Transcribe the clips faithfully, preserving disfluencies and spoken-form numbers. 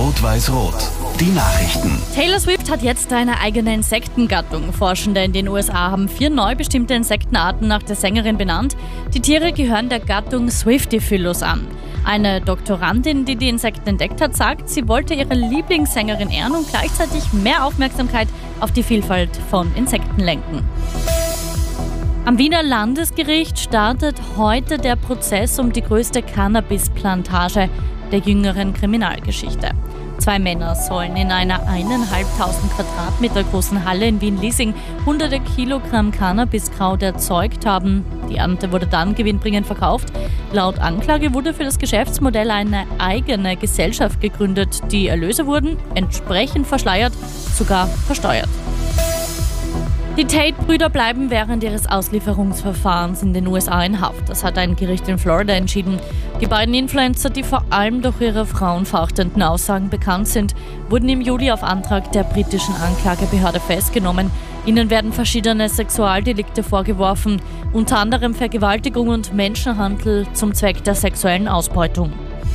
Rot-Weiß-Rot. Die Nachrichten. Taylor Swift hat jetzt eine eigene Insektengattung. Forschende in den U S A haben vier neu bestimmte Insektenarten nach der Sängerin benannt. Die Tiere gehören der Gattung Swiftifilus an. Eine Doktorandin, die die Insekten entdeckt hat, sagt, sie wollte ihre Lieblingssängerin ehren und gleichzeitig mehr Aufmerksamkeit auf die Vielfalt von Insekten lenken. Am Wiener Landesgericht startet heute der Prozess um die größte Cannabisplantage der jüngeren Kriminalgeschichte. Zwei Männer sollen in einer eineinhalbtausend Quadratmeter großen Halle in Wien-Liesing hunderte Kilogramm Cannabiskraut erzeugt haben. Die Ernte wurde dann gewinnbringend verkauft. Laut Anklage wurde für das Geschäftsmodell eine eigene Gesellschaft gegründet. Die Erlöse wurden entsprechend verschleiert, sogar versteuert. Die Tate-Brüder bleiben während ihres Auslieferungsverfahrens in den U S A in Haft. Das hat ein Gericht in Florida entschieden. Die beiden Influencer, die vor allem durch ihre frauenverachtenden Aussagen bekannt sind, wurden im Juli auf Antrag der britischen Anklagebehörde festgenommen. Ihnen werden verschiedene Sexualdelikte vorgeworfen, unter anderem Vergewaltigung und Menschenhandel zum Zweck der sexuellen Ausbeutung.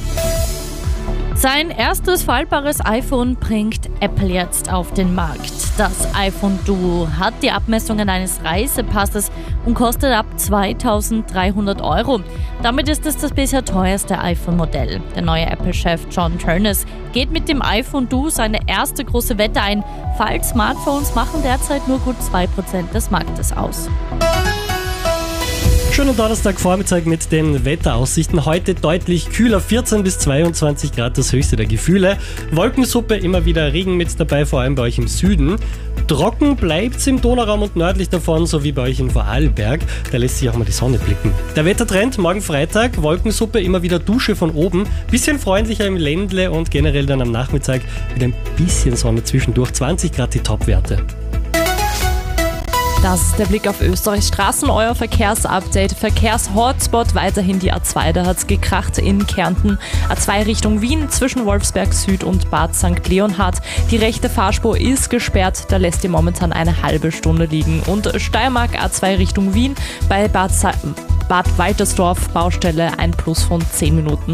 Sein erstes faltbares iPhone bringt Apple jetzt auf den Markt. Das iPhone Duo hat die Abmessungen eines Reisepasses und kostet ab zweitausenddreihundert Euro. Damit ist es das bisher teuerste iPhone-Modell. Der neue Apple-Chef John Ternus geht mit dem iPhone Duo seine erste große Wette ein. Faltsmartphones machen derzeit nur gut zwei Prozent des Marktes aus. Schönen Donnerstagvormittag mit den Wetteraussichten. Heute deutlich kühler, vierzehn bis zweiundzwanzig Grad das höchste der Gefühle. Wolkensuppe, immer wieder Regen mit dabei, vor allem bei euch im Süden. Trocken bleibt's im Donauraum und nördlich davon, so wie bei euch in Vorarlberg. Da lässt sich auch mal die Sonne blicken. Der Wettertrend, morgen Freitag, Wolkensuppe, immer wieder Dusche von oben. Bisschen freundlicher im Ländle und generell dann am Nachmittag mit ein bisschen Sonne zwischendurch. zwanzig Grad die Topwerte. Das ist der Blick auf Österreichs Straßen, euer Verkehrsupdate. Verkehrshotspot weiterhin die A zwei, da hat es gekracht in Kärnten. A zwei Richtung Wien zwischen Wolfsberg Süd und Bad Sankt Leonhard. Die rechte Fahrspur ist gesperrt, da lässt ihr momentan eine halbe Stunde liegen. Und Steiermark A zwei Richtung Wien bei Bad, Sa- Bad Waltersdorf Baustelle ein Plus von zehn Minuten.